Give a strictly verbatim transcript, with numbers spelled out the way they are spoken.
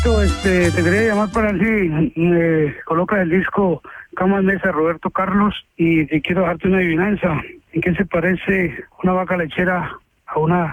Este, te quería llamar para ver si me colocas el disco Camas Mesa de Roberto Carlos y te quiero dejarte una adivinanza. ¿En qué se parece una vaca lechera a una